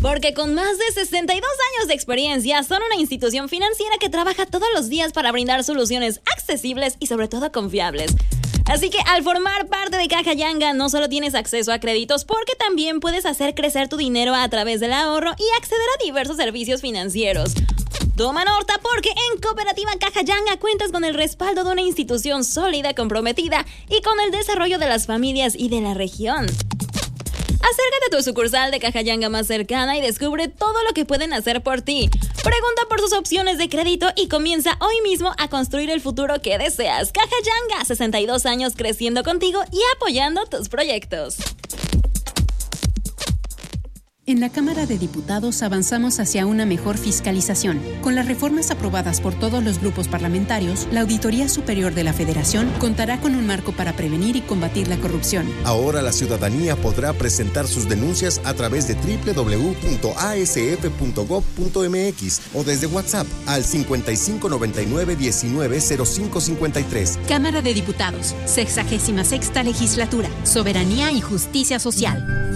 Porque con más de 62 años de experiencia, son una institución financiera que trabaja todos los días para brindar soluciones accesibles y sobre todo confiables. Así que al formar parte de Caja Yanga, no solo tienes acceso a créditos, porque también puedes hacer crecer tu dinero a través del ahorro y acceder a diversos servicios financieros. Toma nota, porque en Cooperativa Caja Yanga cuentas con el respaldo de una institución sólida, comprometida y con el desarrollo de las familias y de la región. Acércate a tu sucursal de Caja Yanga más cercana y descubre todo lo que pueden hacer por ti. Pregunta por sus opciones de crédito y comienza hoy mismo a construir el futuro que deseas. Caja Yanga, 62 años creciendo contigo y apoyando tus proyectos. En la Cámara de Diputados avanzamos hacia una mejor fiscalización. Con las reformas aprobadas por todos los grupos parlamentarios, la Auditoría Superior de la Federación contará con un marco para prevenir y combatir la corrupción. Ahora la ciudadanía podrá presentar sus denuncias a través de www.asf.gov.mx o desde WhatsApp al 5599190553. Cámara de Diputados, 66ª Legislatura, Soberanía y Justicia Social.